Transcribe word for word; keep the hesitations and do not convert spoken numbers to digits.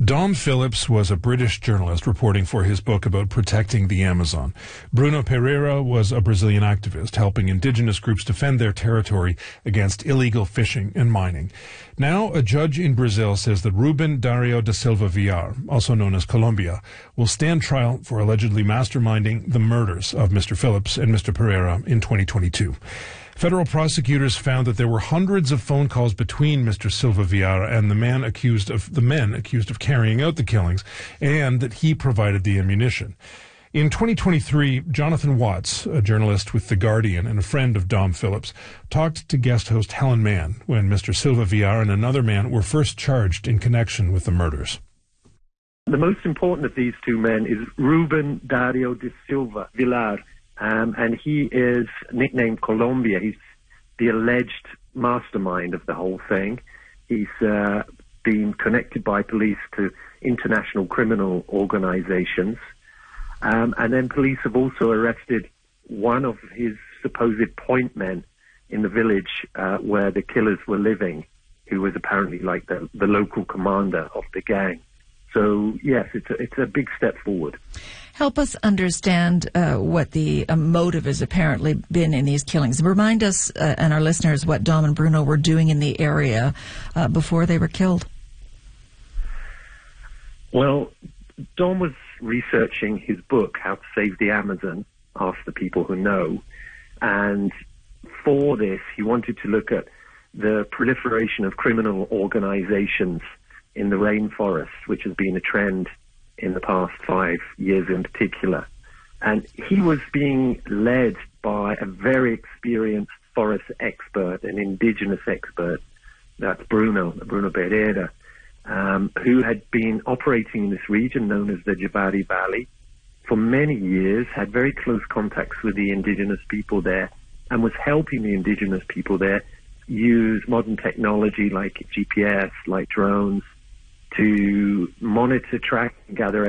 Dom Phillips was a British journalist reporting for his book about protecting the Amazon. Bruno Pereira was a Brazilian activist helping indigenous groups defend their territory against illegal fishing and mining. Now, a judge in Brazil says that Ruben Dario da Silva Villar, also known as Colombia, will stand trial for allegedly masterminding the murders of Mister Phillips and Mister Pereira in twenty twenty-two. Federal prosecutors found that there were hundreds of phone calls between Mister Silva Villar and the man accused of the men accused of carrying out the killings, and that he provided the ammunition. In twenty twenty-three, Jonathan Watts, a journalist with The Guardian and a friend of Dom Phillips, talked to guest host Helen Mann when Mister Silva Villar and another man were first charged in connection with the murders. The most important of these two men is Ruben Dario da Silva Villar. Um, and he is nicknamed Colombia. He's the alleged mastermind of the whole thing. He's uh, been connected by police to international criminal organizations. Um, and then police have also arrested one of his supposed point men in the village uh, where the killers were living, who was apparently like the, the local commander of the gang. So, yes, it's a, it's a big step forward. Help us understand uh, what the uh, motive has apparently been in these killings. Remind us uh, and our listeners what Dom and Bruno were doing in the area uh, before they were killed. Well, Dom was researching his book, How to Save the Amazon, Ask the People Who Know. And for this, he wanted to look at the proliferation of criminal organizations in the rainforest, which has been a trend in the past five years in particular. And he was being led by a very experienced forest expert, an indigenous expert, that's Bruno, Bruno Pereira, um, who had been operating in this region known as the Javari Valley for many years, had very close contacts with the indigenous people there, and was helping the indigenous people there use modern technology like G P S, like drones, to monitor, track, and gather